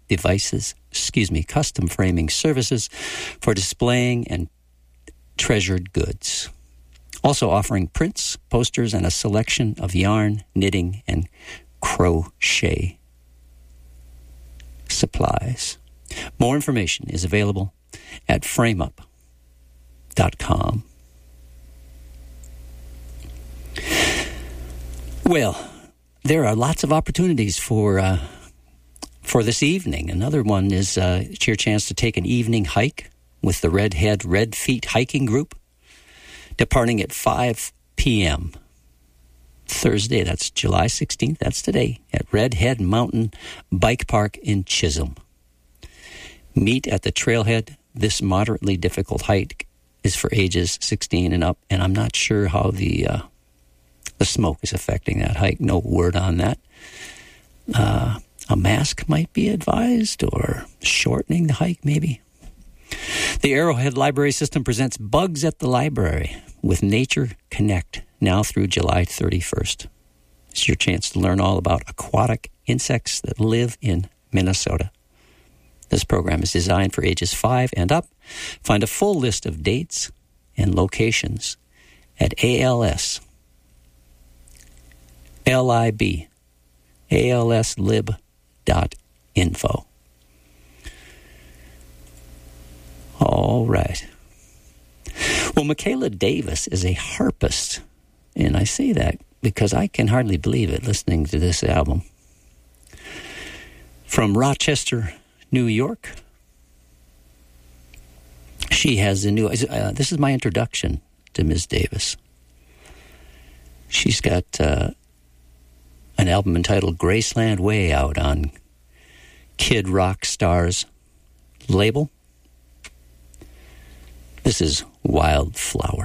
custom framing services for displaying and treasured goods. Also offering prints, posters, and a selection of yarn, knitting, and crochet supplies. More information is available at frameup.com. Well, there are lots of opportunities for this evening. Another one is it's your chance to take an evening hike with the Redhead Red Feet Hiking Group, departing at 5 p.m. Thursday, that's July 16th, that's today, at Redhead Mountain Bike Park in Chisholm. Meet at the trailhead. This moderately difficult hike is for ages 16 and up, and I'm not sure how the smoke is affecting that hike. No word on that. A mask might be advised, or shortening the hike maybe. The Arrowhead Library System presents Bugs at the Library with Nature Connect now through July 31st. It's your chance to learn all about aquatic insects that live in Minnesota. This program is designed for ages 5 and up. Find a full list of dates and locations at alslib.info. All right. Well, Michaela Davis is a harpist, and I say that because I can hardly believe it listening to this album. From Rochester, New York, she has a new... this is my introduction to Ms. Davis. She's got an album entitled Graceland Way out on Kid Rock Stars label. This is Wildflower.